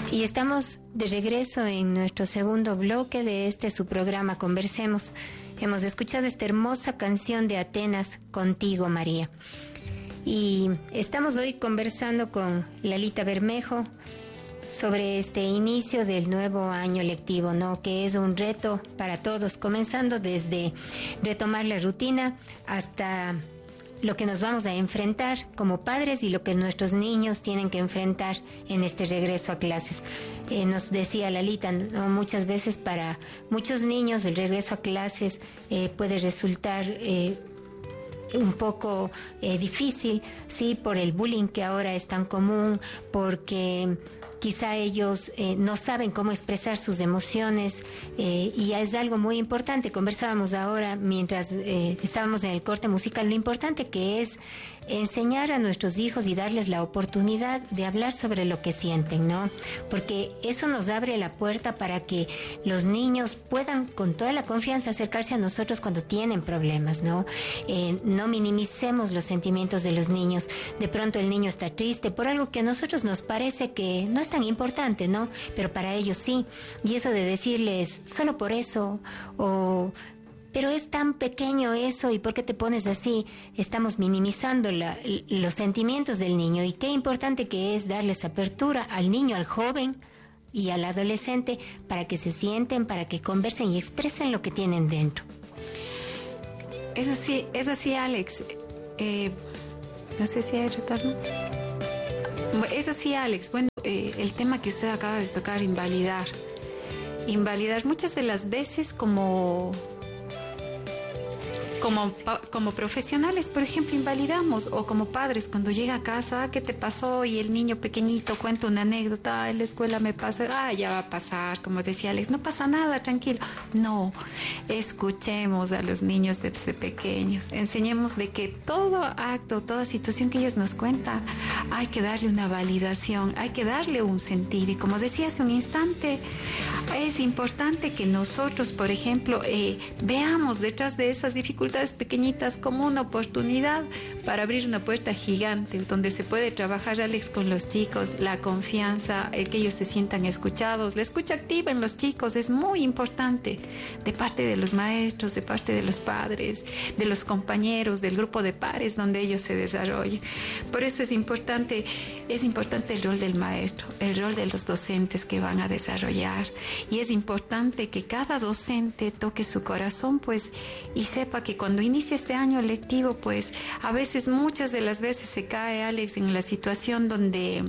Y estamos de regreso en nuestro segundo bloque de su programa Conversemos. Hemos escuchado esta hermosa canción de Atenas, Contigo, María. Y estamos hoy conversando con Lalita Bermejo sobre este inicio del nuevo año lectivo, ¿no? Que es un reto para todos, comenzando desde retomar la rutina hasta lo que nos vamos a enfrentar como padres y lo que nuestros niños tienen que enfrentar en este regreso a clases. Nos decía Lalita, ¿no? Muchas veces para muchos niños el regreso a clases puede resultar un poco difícil, sí, por el bullying que ahora es tan común, porque quizá ellos no saben cómo expresar sus emociones y es algo muy importante. Conversábamos ahora mientras estábamos en el corte musical, lo importante que es enseñar a nuestros hijos y darles la oportunidad de hablar sobre lo que sienten, ¿no? Porque eso nos abre la puerta para que los niños puedan con toda la confianza acercarse a nosotros cuando tienen problemas, ¿no? No minimicemos los sentimientos de los niños. De pronto el niño está triste por algo que a nosotros nos parece que no es tan importante, ¿no? Pero para ellos sí. Y eso de decirles, solo por eso, o pero es tan pequeño eso, ¿y por qué te pones así? Estamos minimizando los sentimientos del niño, y qué importante que es darles apertura al niño, al joven y al adolescente, para que se sienten, para que conversen y expresen lo que tienen dentro. Es así, Alex. No sé si hay retorno. Es así, Alex. Bueno, el tema que usted acaba de tocar, invalidar. Muchas de las veces como profesionales, por ejemplo, invalidamos, o como padres, cuando llega a casa, ¿qué te pasó? Y el niño pequeñito cuenta una anécdota, en la escuela me pasa, ya va a pasar, como decía Alex, no pasa nada, tranquilo. No, escuchemos a los niños desde pequeños, enseñemos de que todo acto, toda situación que ellos nos cuentan, hay que darle una validación, hay que darle un sentido, y como decía hace un instante, es importante que nosotros, por ejemplo, veamos detrás de esas dificultades pequeñitas como una oportunidad para abrir una puerta gigante donde se puede trabajar, Alex, con los chicos, la confianza, el que ellos se sientan escuchados. La escucha activa en los chicos es muy importante, de parte de los maestros, de parte de los padres, de los compañeros, del grupo de pares donde ellos se desarrollen. Por eso es importante el rol del maestro, el rol de los docentes que van a desarrollar, y es importante que cada docente toque su corazón, pues, y sepa que cuando inicia este año lectivo, pues a veces, muchas de las veces se cae, Alex, en la situación donde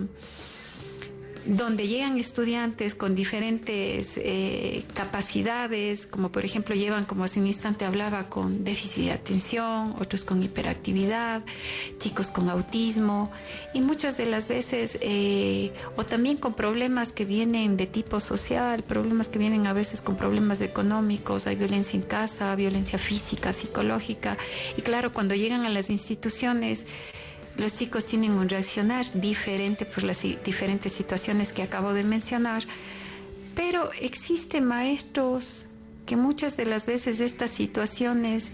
llegan estudiantes con diferentes capacidades, como por ejemplo llevan, como hace un instante hablaba, con déficit de atención, otros con hiperactividad, chicos con autismo, y muchas de las veces, o también con problemas que vienen de tipo social, problemas que vienen a veces con problemas económicos, hay violencia en casa, violencia física, psicológica, y claro, cuando llegan a las instituciones, los chicos tienen un reaccionar diferente por las diferentes situaciones que acabo de mencionar, pero existen maestros que muchas de las veces estas situaciones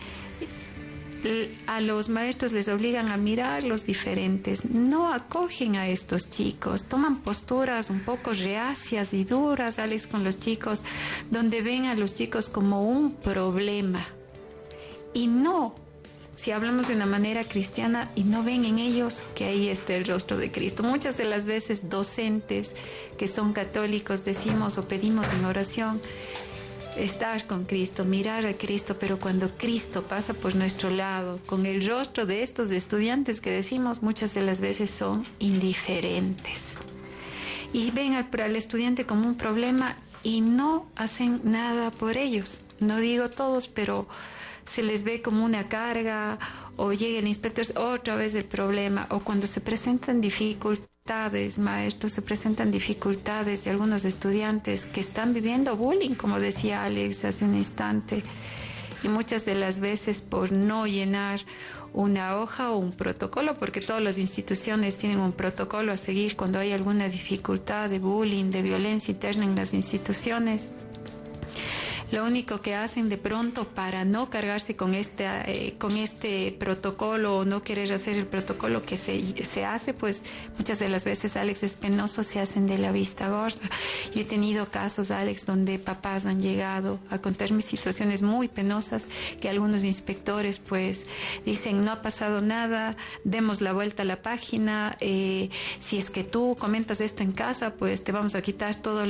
a los maestros les obligan a mirar los diferentes, no acogen a estos chicos, toman posturas un poco reacias y duras, Alex, con los chicos, donde ven a los chicos como un problema, y no, si hablamos de una manera cristiana, y no ven en ellos que ahí está el rostro de Cristo. Muchas de las veces docentes que son católicos decimos o pedimos en oración estar con Cristo, mirar a Cristo, pero cuando Cristo pasa por nuestro lado, con el rostro de estos estudiantes que decimos, muchas de las veces son indiferentes. Y ven al estudiante como un problema y no hacen nada por ellos. No digo todos, pero se les ve como una carga, o llega el inspector, otra vez el problema, o cuando se presentan dificultades, maestros, se presentan dificultades de algunos estudiantes que están viviendo bullying, como decía Alex hace un instante, y muchas de las veces por no llenar una hoja o un protocolo, porque todas las instituciones tienen un protocolo a seguir cuando hay alguna dificultad de bullying, de violencia interna en las instituciones. Lo único que hacen de pronto para no cargarse con este protocolo o no querer hacer el protocolo que se hace, pues muchas de las veces, Alex, es penoso, se hacen de la vista gorda. Yo he tenido casos, Alex, donde papás han llegado a contarme situaciones muy penosas que algunos inspectores pues dicen no ha pasado nada, demos la vuelta a la página, si es que tú comentas esto en casa, pues te vamos a quitar todos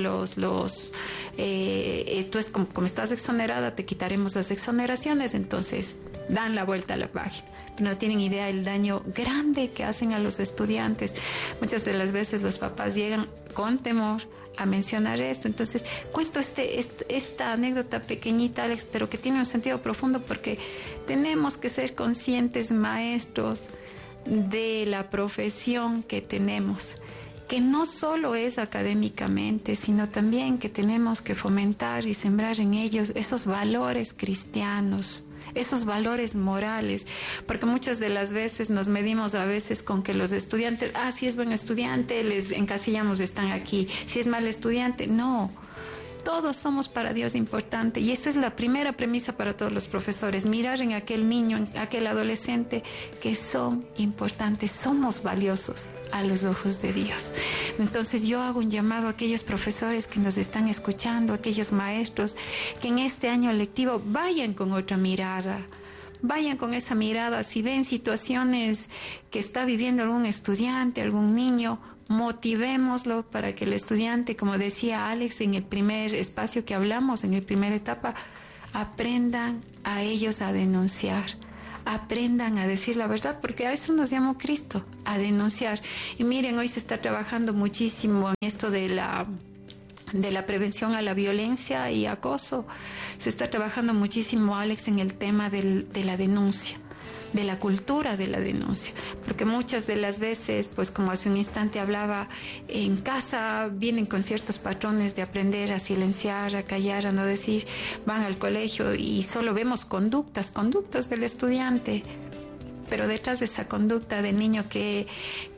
tú es como estás exonerada, te quitaremos las exoneraciones, entonces dan la vuelta a la página. Pero no tienen idea del daño grande que hacen a los estudiantes. Muchas de las veces los papás llegan con temor a mencionar esto. Entonces cuento esta anécdota pequeñita, Alex, pero que tiene un sentido profundo, porque tenemos que ser conscientes, maestros, de la profesión que tenemos, que no solo es académicamente, sino también que tenemos que fomentar y sembrar en ellos esos valores cristianos, esos valores morales, porque muchas de las veces nos medimos a veces con que los estudiantes, si es buen estudiante, les encasillamos, están aquí, si es mal estudiante, no. Todos somos para Dios importantes, y esa es la primera premisa para todos los profesores, mirar en aquel niño, en aquel adolescente, que son importantes, somos valiosos a los ojos de Dios. Entonces yo hago un llamado a aquellos profesores que nos están escuchando, a aquellos maestros, que en este año lectivo vayan con otra mirada. Vayan con esa mirada, si ven situaciones que está viviendo algún estudiante, algún niño, motivémoslo para que el estudiante, como decía Alex en el primer espacio que hablamos, en la primera etapa, aprendan a ellos a denunciar, aprendan a decir la verdad, porque a eso nos llamó Cristo, a denunciar. Y miren, hoy se está trabajando muchísimo en esto de la prevención a la violencia y acoso. Se está trabajando muchísimo, Alex, en el tema de la denuncia, de la cultura de la denuncia, porque muchas de las veces, pues como hace un instante hablaba, en casa vienen con ciertos patrones de aprender a silenciar, a callar, a no decir, van al colegio y solo vemos conductas del estudiante, pero detrás de esa conducta del niño que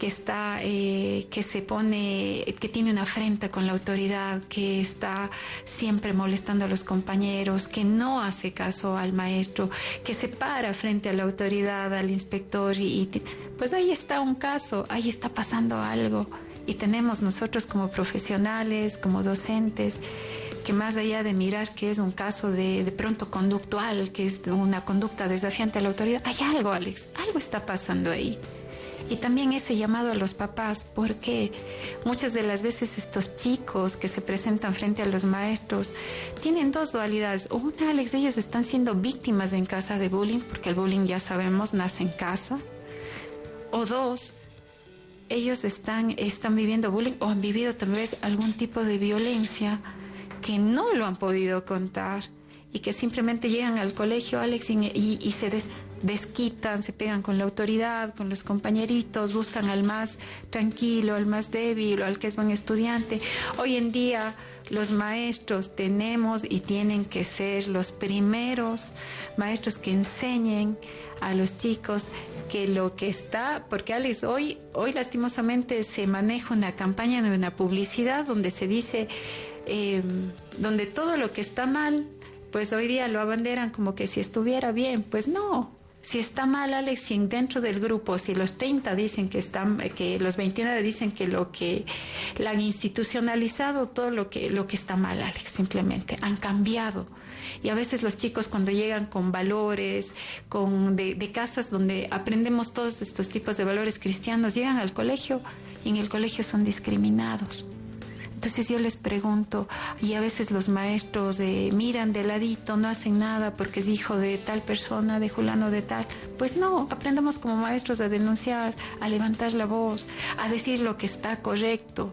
se pone, que tiene una afrenta con la autoridad, que está siempre molestando a los compañeros, que no hace caso al maestro, que se para frente a la autoridad, al inspector, pues ahí está un caso, ahí está pasando algo. Y tenemos nosotros como profesionales, como docentes, que más allá de mirar que es un caso de pronto conductual, que es una conducta desafiante a la autoridad, hay algo, Alex, algo está pasando ahí. Y también ese llamado a los papás, porque muchas de las veces estos chicos que se presentan frente a los maestros tienen dos dualidades. Una, Alex, ellos están siendo víctimas en casa de bullying, porque el bullying, ya sabemos, nace en casa. O dos, ellos están viviendo bullying o han vivido tal vez algún tipo de violencia que no lo han podido contar y que simplemente llegan al colegio, Alex, y se desquitan, se pegan con la autoridad, con los compañeritos, buscan al más tranquilo, al más débil o al que es buen estudiante. Hoy en día los maestros tenemos y tienen que ser los primeros maestros que enseñen a los chicos que lo que está, porque Alex, hoy lastimosamente se maneja una campaña de una publicidad donde se dice, donde todo lo que está mal, pues hoy día lo abanderan como que si estuviera bien. Pues no, si está mal, Alex, si dentro del grupo, si los 30 dicen que los 29 dicen que la han institucionalizado todo lo que está mal, Alex, simplemente han cambiado. Y a veces los chicos, cuando llegan con valores, de casas donde aprendemos todos estos tipos de valores cristianos, llegan al colegio y en el colegio son discriminados. Entonces yo les pregunto, y a veces los maestros miran de ladito, no hacen nada porque es hijo de tal persona, de fulano de tal. Pues no, aprendamos como maestros a denunciar, a levantar la voz, a decir lo que está correcto.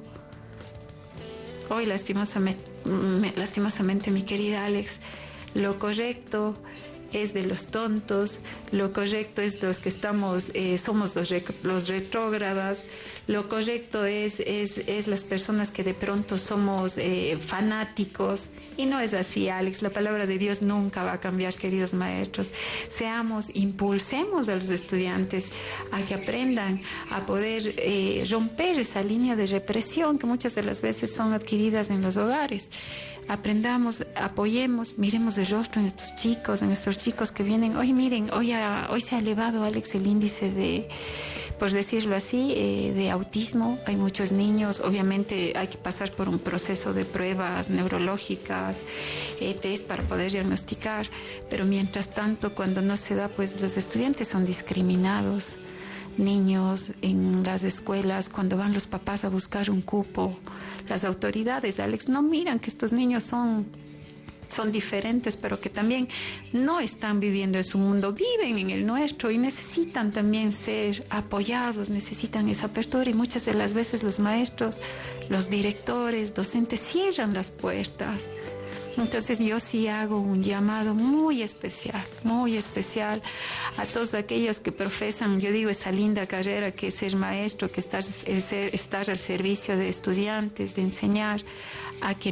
Hoy lastimosamente, mi querida Alex, lo correcto es de los tontos, lo correcto es los que somos los retrógradas, Lo correcto es las personas que de pronto somos fanáticos, y no es así, Alex. La palabra de Dios nunca va a cambiar, queridos maestros. Impulsemos a los estudiantes a que aprendan a poder romper esa línea de represión que muchas de las veces son adquiridas en los hogares. Aprendamos, apoyemos, miremos el rostro en estos chicos que vienen. Hoy miren, hoy se ha elevado, Alex, el índice de, por decirlo así, de autismo. Hay muchos niños, obviamente hay que pasar por un proceso de pruebas neurológicas, test para poder diagnosticar, pero mientras tanto, cuando no se da, pues los estudiantes son discriminados. Niños en las escuelas, cuando van los papás a buscar un cupo, las autoridades, Alex, no miran que estos niños son diferentes, pero que también no están viviendo en su mundo, viven en el nuestro y necesitan también ser apoyados, necesitan esa apertura, y muchas de las veces los maestros, los directores, docentes cierran las puertas. Entonces yo sí hago un llamado muy especial a todos aquellos que profesan, yo digo, esa linda carrera que es ser maestro, que estar al servicio de estudiantes, de enseñar, a que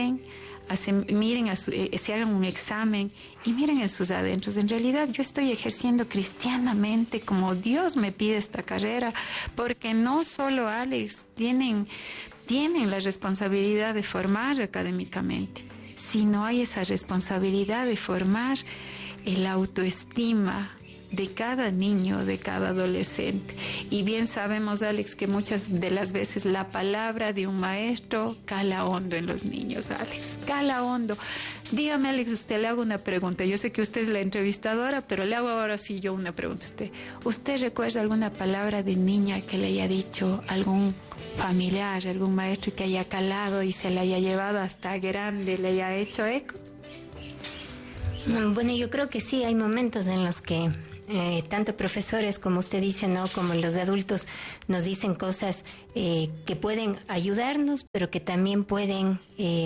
se hagan un examen y miren en sus adentros. En realidad yo estoy ejerciendo cristianamente como Dios me pide esta carrera, porque no solo, Alex, tienen la responsabilidad de formar académicamente, sino hay esa responsabilidad de formar el autoestima de cada niño, de cada adolescente. Y bien sabemos, Alex, que muchas de las veces la palabra de un maestro cala hondo en los niños, Alex, cala hondo. Dígame, Alex, usted, le hago una pregunta. Yo sé que usted es la entrevistadora, pero le hago ahora sí yo una pregunta a usted. ¿Usted recuerda alguna palabra de niña que le haya dicho algún familiar, algún maestro, que haya calado y se la haya llevado hasta grande, le haya hecho eco? Bueno, yo creo que sí, hay momentos en los que tanto profesores, como usted dice, ¿no?, como los adultos, nos dicen cosas que pueden ayudarnos, pero que también pueden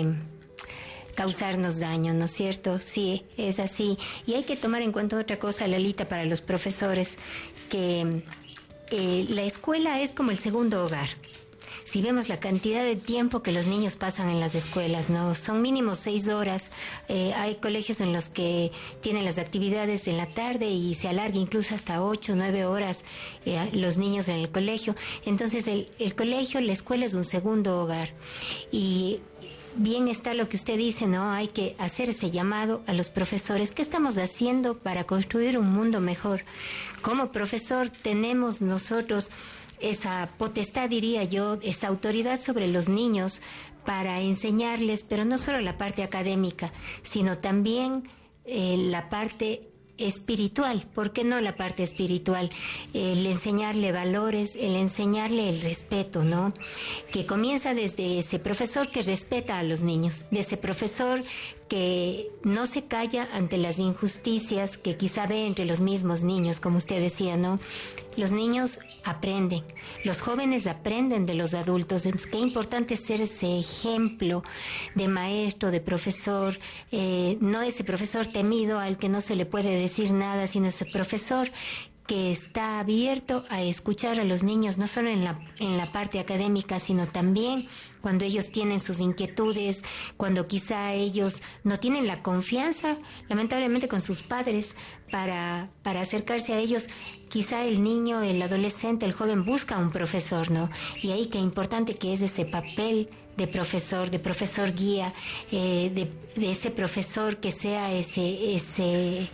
causarnos daño, ¿no es cierto? Sí, es así. Y hay que tomar en cuenta otra cosa, Lalita, para los profesores, que la escuela es como el segundo hogar. Si vemos la cantidad de tiempo que los niños pasan en las escuelas, ¿no? Son mínimo 6 horas. Hay colegios en los que tienen las actividades en la tarde y se alarga incluso hasta 8 o 9 horas los niños en el colegio. Entonces el colegio, la escuela es un segundo hogar. Y bien está lo que usted dice, ¿no? Hay que hacer ese llamado a los profesores. ¿Qué estamos haciendo para construir un mundo mejor? Como profesor tenemos nosotros esa potestad, diría yo, esa autoridad sobre los niños para enseñarles, pero no solo la parte académica, sino también la parte espiritual. ¿Por qué no la parte espiritual? El enseñarle valores, el enseñarle el respeto, ¿no? Que comienza desde ese profesor que respeta a los niños, de ese profesor que no se calla ante las injusticias que quizá ve entre los mismos niños, como usted decía, ¿no? Los niños aprenden, los jóvenes aprenden de los adultos. Entonces, qué importante ser ese ejemplo de maestro, de profesor, no ese profesor temido al que no se le puede decir nada, sino ese profesor que está abierto a escuchar a los niños, no solo en la parte académica, sino también cuando ellos tienen sus inquietudes, cuando quizá ellos no tienen la confianza, lamentablemente, con sus padres para acercarse a ellos. Quizá el niño, el adolescente, el joven busca un profesor, ¿no? Y ahí qué importante que es ese papel de profesor guía, de ese profesor que sea ese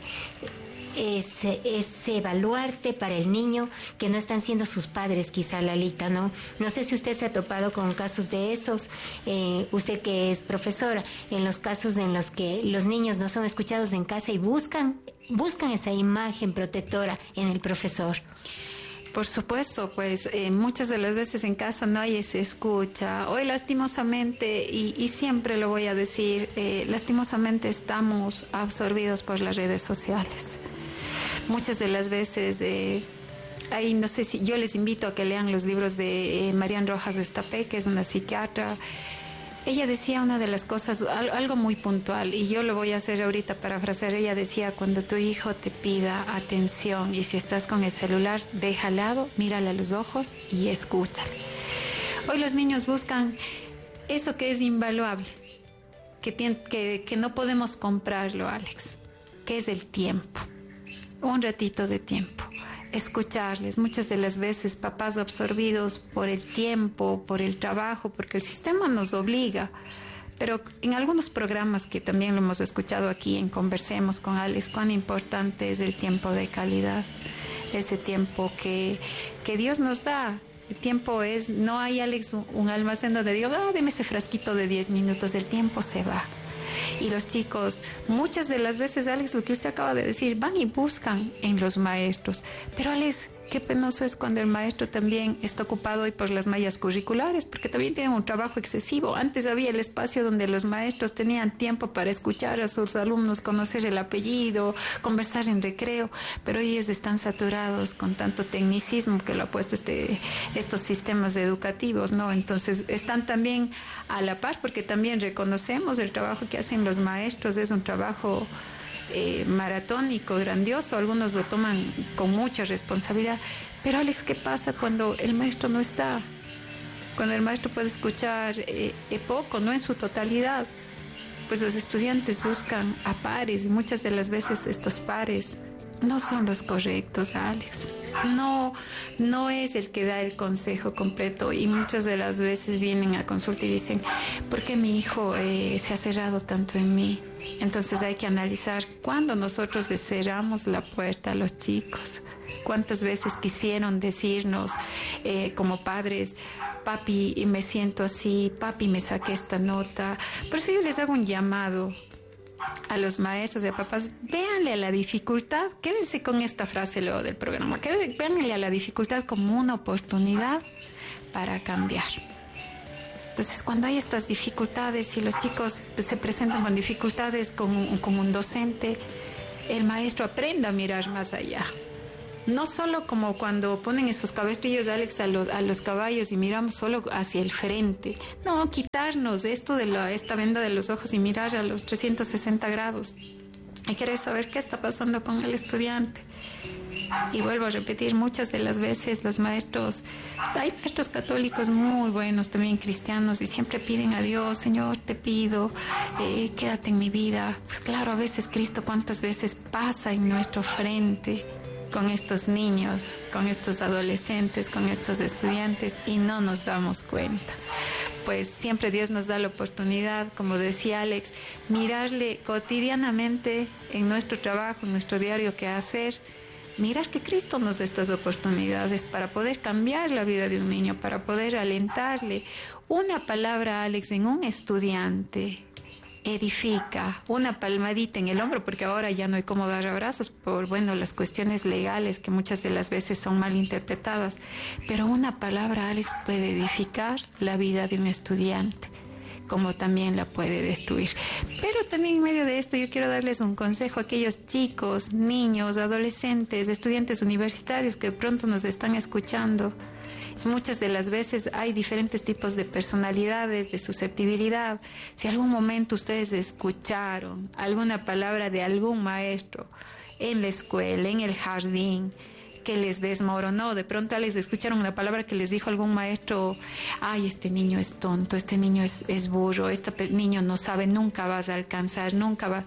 baluarte para el niño, que no están siendo sus padres, quizá, Lalita, ¿no? No sé si usted se ha topado con casos de esos, usted que es profesora, en los casos en los que los niños no son escuchados en casa y buscan esa imagen protectora en el profesor. Por supuesto, pues muchas de las veces en casa no hay esa escucha. Hoy lastimosamente, y siempre lo voy a decir, lastimosamente estamos absorbidos por las redes sociales. Muchas de las veces, ahí no sé si yo les invito a que lean los libros de Marian Rojas Estapé, que es una psiquiatra. ella decía una de las cosas, algo muy puntual, y yo lo voy a hacer ahorita parafrasear. Ella decía, cuando tu hijo te pida atención y si estás con el celular, deja al lado, mírale a los ojos y escúchale. Hoy los niños buscan eso que es invaluable, que no podemos comprarlo, Alex, que es el tiempo, un ratito de tiempo. Escucharles, muchas de las veces papás absorbidos por el tiempo, por el trabajo, porque el sistema nos obliga, pero en algunos programas que también lo hemos escuchado aquí en Conversemos con Alex, cuán importante es el tiempo de calidad, ese tiempo que Dios nos da. El tiempo es, no hay, Alex, un almacén donde digo, deme ese frasquito de 10 minutos, el tiempo se va. Y los chicos, muchas de las veces, Alex, lo que usted acaba de decir, van y buscan en los maestros. Pero, Alex, qué penoso es cuando el maestro también está ocupado hoy por las mallas curriculares, porque también tienen un trabajo excesivo. Antes había el espacio donde los maestros tenían tiempo para escuchar a sus alumnos, conocer el apellido, conversar en recreo, pero ellos están saturados con tanto tecnicismo que lo ha puesto estos sistemas educativos, ¿no? Entonces están también a la par, porque también reconocemos el trabajo que hacen los maestros, es un trabajo maratónico, grandioso, algunos lo toman con mucha responsabilidad, pero Alex, ¿qué pasa cuando el maestro no está? Cuando el maestro puede escuchar poco, no en su totalidad, pues los estudiantes buscan a pares y muchas de las veces estos pares no son los correctos, Alex. No es el que da el consejo completo y muchas de las veces vienen a consulta y dicen, ¿por qué mi hijo se ha cerrado tanto en mí? Entonces hay que analizar cuándo nosotros le cerramos la puerta a los chicos. ¿Cuántas veces quisieron decirnos como padres, papi, me siento así, papi, me saqué esta nota? Por eso yo les hago un llamado a los maestros y a papás, véanle a la dificultad, quédense con esta frase luego del programa, véanle a la dificultad como una oportunidad para cambiar. Entonces, cuando hay estas dificultades y los chicos se presentan con dificultades con un docente, el maestro aprende a mirar más allá. No solo como cuando ponen esos cabestrillos, Alex, a los caballos y miramos solo hacia el frente. No, quitarnos esto de esta venda de los ojos y mirar a los 360 grados. Hay que querer saber qué está pasando con el estudiante. Y vuelvo a repetir, muchas de las veces los maestros, hay maestros católicos muy buenos, también cristianos, y siempre piden a Dios, Señor, te pido, quédate en mi vida. Pues claro, a veces Cristo cuántas veces pasa en nuestro frente con estos niños, con estos adolescentes, con estos estudiantes y no nos damos cuenta. Pues siempre Dios nos da la oportunidad, como decía Alex, mirarle cotidianamente en nuestro trabajo, en nuestro diario qué hacer, mirar que Cristo nos da estas oportunidades para poder cambiar la vida de un niño, para poder alentarle. Una palabra, Alex, en un estudiante edifica, una palmadita en el hombro, porque ahora ya no hay cómo dar abrazos por, las cuestiones legales que muchas de las veces son mal interpretadas, pero una palabra, Alex, puede edificar la vida de un estudiante, como también la puede destruir. Pero también en medio de esto yo quiero darles un consejo a aquellos chicos, niños, adolescentes, estudiantes universitarios que de pronto nos están escuchando. Muchas de las veces hay diferentes tipos de personalidades, de susceptibilidad. Si algún momento ustedes escucharon alguna palabra de algún maestro en la escuela, en el jardín, que les desmoronó, de pronto les escucharon una palabra que les dijo algún maestro, ay, este niño es tonto, este niño es burro, este niño no sabe, nunca vas a alcanzar, nunca vas,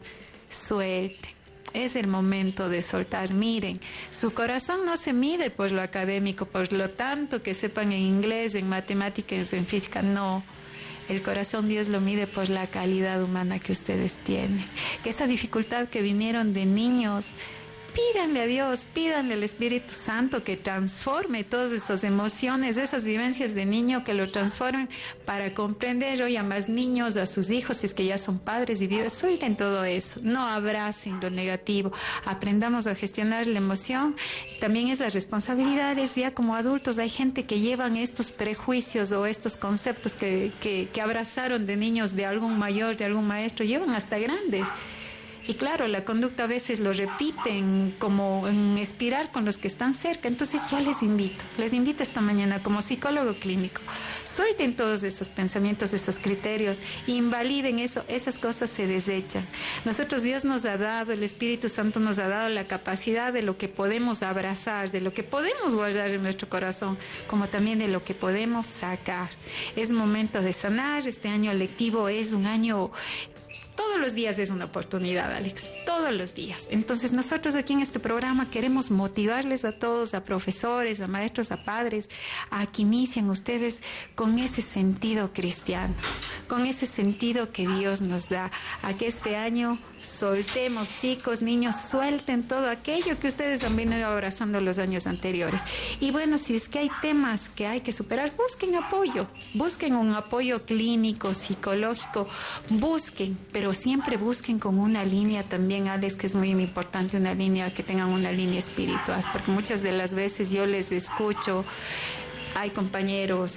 suelte. Es el momento de soltar. Miren, su corazón no se mide por lo académico, por lo tanto que sepan en inglés, en matemáticas, en física, no. El corazón Dios lo mide por la calidad humana que ustedes tienen. Que esa dificultad que vinieron de niños, pídanle a Dios, pídanle al Espíritu Santo que transforme todas esas emociones, esas vivencias de niño, que lo transformen para comprender hoy a más niños, a sus hijos, si es que ya son padres y viven, suelten todo eso, no abracen lo negativo, aprendamos a gestionar la emoción. También es las responsabilidades, ya como adultos hay gente que llevan estos prejuicios o estos conceptos que abrazaron de niños, de algún mayor, de algún maestro, llevan hasta grandes. Y claro, la conducta a veces lo repiten como en espiral con los que están cerca. Entonces yo les invito esta mañana como psicólogo clínico, suelten todos esos pensamientos, esos criterios, invaliden eso, esas cosas se desechan. Nosotros, Dios nos ha dado, el Espíritu Santo nos ha dado la capacidad de lo que podemos abrazar, de lo que podemos guardar en nuestro corazón, como también de lo que podemos sacar. Es momento de sanar. Este año lectivo es un año... Todos los días es una oportunidad, Alex, todos los días. Entonces nosotros aquí en este programa queremos motivarles a todos, a profesores, a maestros, a padres, a que inicien ustedes con ese sentido cristiano, con ese sentido que Dios nos da, a que este año soltemos, chicos, niños, suelten todo aquello que ustedes han venido abrazando los años anteriores. Y bueno, si es que hay temas que hay que superar, busquen apoyo, busquen un apoyo clínico, psicológico, busquen, pero siempre busquen con una línea también, Alex, que es muy importante, una línea, que tengan una línea espiritual, porque muchas de las veces yo les escucho, hay compañeros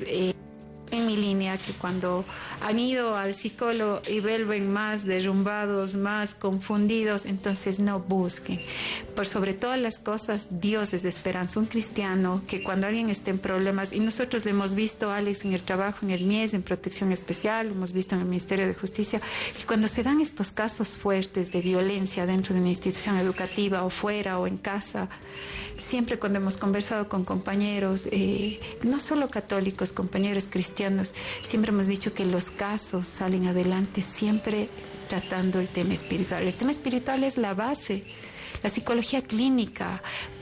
en mi línea que cuando han ido al psicólogo y vuelven más derrumbados, más confundidos, entonces no busquen. Por sobre todas las cosas, Dios es de esperanza. Un cristiano que cuando alguien esté en problemas, y nosotros lo hemos visto, Alex, en el trabajo, en el MIES, en protección especial, lo hemos visto en el Ministerio de Justicia, que cuando se dan estos casos fuertes de violencia dentro de una institución educativa o fuera o en casa, siempre cuando hemos conversado con compañeros, no solo católicos, compañeros cristianos, siempre hemos dicho que los casos salen adelante siempre tratando el tema espiritual. El tema espiritual es la base, la psicología clínica.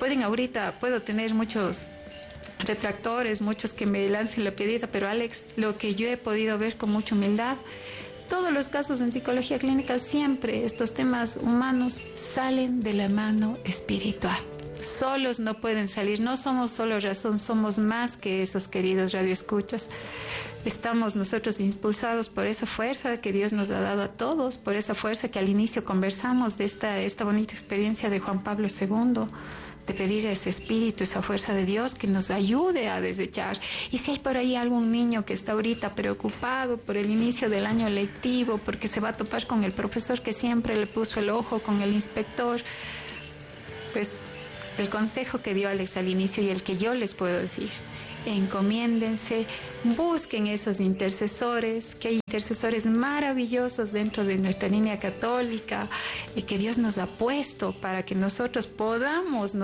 Puedo tener muchos retractores, muchos que me lancen la piedrita, pero Alex, lo que yo he podido ver con mucha humildad, todos los casos en psicología clínica, siempre estos temas humanos salen de la mano espiritual. Solos no pueden salir, no somos solo razón, somos más que esos, queridos radioescuchas. Estamos nosotros impulsados por esa fuerza que Dios nos ha dado a todos, por esa fuerza que al inicio conversamos de esta bonita experiencia de Juan Pablo II, de pedir a ese espíritu, esa fuerza de Dios que nos ayude a desechar. Y si hay por ahí algún niño que está ahorita preocupado por el inicio del año lectivo, porque se va a topar con el profesor que siempre le puso el ojo, con el inspector, pues el consejo que dio Alex al inicio y el que yo les puedo decir: encomiéndense, busquen esos intercesores, que hay intercesores maravillosos dentro de nuestra línea católica y que Dios nos ha puesto para que nosotros podamos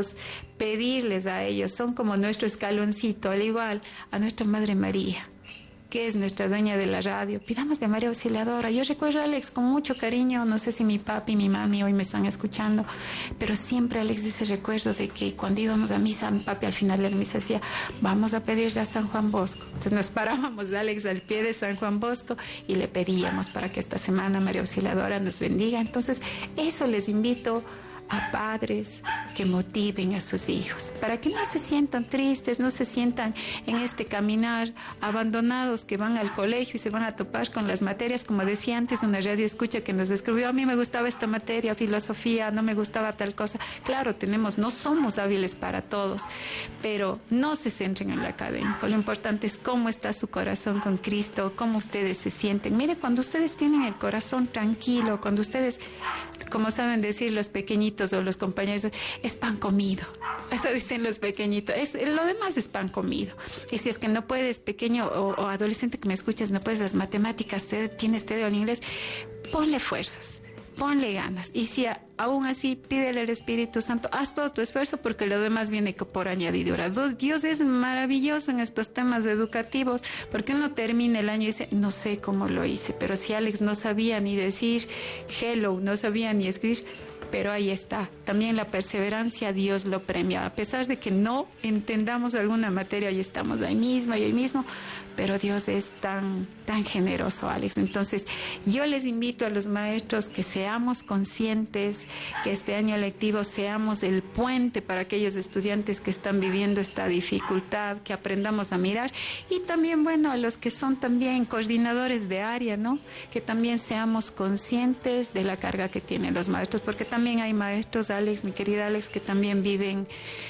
pedirles a ellos. Son como nuestro escaloncito, al igual a nuestra Madre María, que es nuestra dueña de la radio. Pidamos de María Auxiliadora. Yo recuerdo a Alex con mucho cariño, no sé si mi papi y mi mami hoy me están escuchando, pero siempre Alex dice, recuerdo de que cuando íbamos a misa, mi papi al final de la misa decía, vamos a pedirle a San Juan Bosco. Entonces nos parábamos, Alex, al pie de San Juan Bosco y le pedíamos para que esta semana María Auxiliadora nos bendiga. Entonces eso les invito a padres que motiven a sus hijos, para que no se sientan tristes, no se sientan en este caminar abandonados, que van al colegio y se van a topar con las materias, como decía antes una radio escucha que nos escribió, a mí me gustaba esta materia, filosofía, no me gustaba tal cosa. Claro, no somos hábiles para todos, pero no se centren en lo académico. Lo importante es cómo está su corazón con Cristo, cómo ustedes se sienten. Mire, cuando ustedes tienen el corazón tranquilo, cuando ustedes, como saben decir los pequeñitos o los compañeros, es pan comido. Eso dicen los pequeñitos. Lo demás es pan comido. Y si es que no puedes, pequeño o adolescente que me escuchas, no puedes las matemáticas, tienes TDO en inglés, ponle fuerzas, ponle ganas. Y si aún así, pídele al Espíritu Santo, haz todo tu esfuerzo porque lo demás viene por añadidura. Dios es maravilloso en estos temas educativos, porque uno termina el año y dice, no sé cómo lo hice, pero si Alex no sabía ni decir hello, no sabía ni escribir, pero ahí está. También la perseverancia Dios lo premia. A pesar de que no entendamos alguna materia, hoy estamos ahí mismo, pero Dios es tan generoso, Alex. Entonces, yo les invito a los maestros que seamos conscientes, que este año lectivo seamos el puente para aquellos estudiantes que están viviendo esta dificultad, que aprendamos a mirar. Y también, bueno, a los que son también coordinadores de área, ¿no? Que también seamos conscientes de la carga que tienen los maestros, porque también hay maestros, Alex, mi querida Alex, que también viven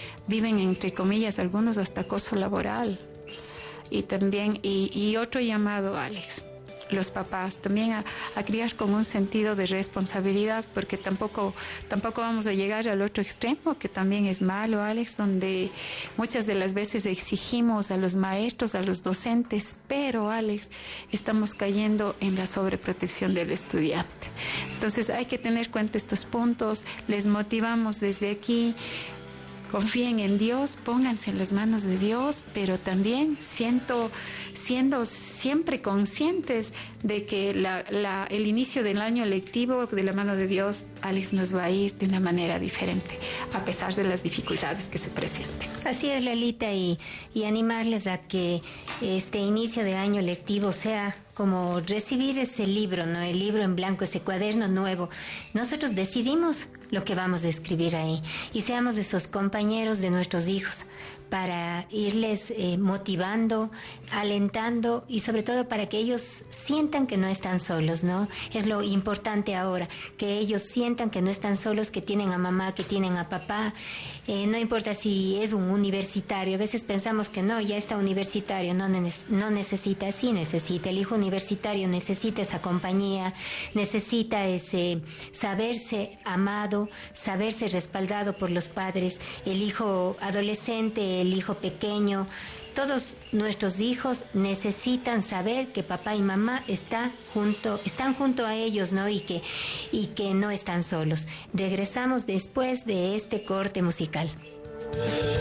entre comillas, algunos hasta acoso laboral. Y también, y otro llamado, Alex, los papás, también a criar con un sentido de responsabilidad, porque tampoco vamos a llegar al otro extremo, que también es malo, Alex, donde muchas de las veces exigimos a los maestros, a los docentes, pero, Alex, estamos cayendo en la sobreprotección del estudiante. Entonces hay que tener en cuenta estos puntos, les motivamos desde aquí. Confíen en Dios, pónganse en las manos de Dios, pero también siendo siempre conscientes de que el inicio del año lectivo de la mano de Dios, Alex, nos va a ir de una manera diferente, a pesar de las dificultades que se presenten. Así es, Lalita, y animarles a que este inicio de año lectivo sea como recibir ese libro, ¿no? El libro en blanco, ese cuaderno nuevo. Nosotros decidimos lo que vamos a escribir ahí y seamos esos compañeros de nuestros hijos para irles motivando, alentando y sobre todo para que ellos sientan que no están solos, ¿no? Es lo importante ahora, que ellos sientan que no están solos, que tienen a mamá, que tienen a papá. No importa si es un universitario, a veces pensamos que no, ya está universitario, no necesita, sí necesita. El hijo universitario necesita esa compañía, necesita ese saberse amado, saberse respaldado por los padres. El hijo adolescente, el hijo pequeño, todos nuestros hijos necesitan saber que papá y mamá están junto a ellos, ¿no? Y que no están solos. Regresamos después de este corte musical.